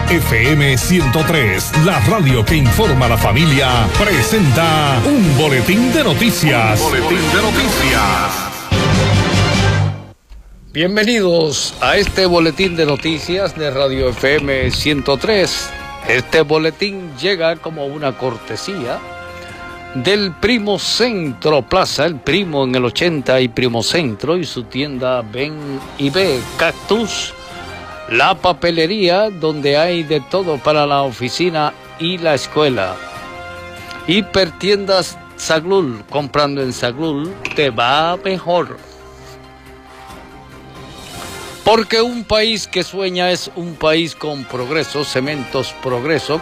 FM 103, la radio que informa a la familia, presenta un boletín de noticias. Bienvenidos a este boletín de noticias de Radio FM 103. Este boletín llega como una cortesía del Primo Centro Plaza, el Primo en el 80 y Primo Centro, y su tienda Ven y Ve Cactus, la papelería donde hay de todo para la oficina y la escuela. Hipertiendas Saglul, comprando en Saglul te va mejor. Porque un país que sueña es un país con progreso. Cementos Progreso,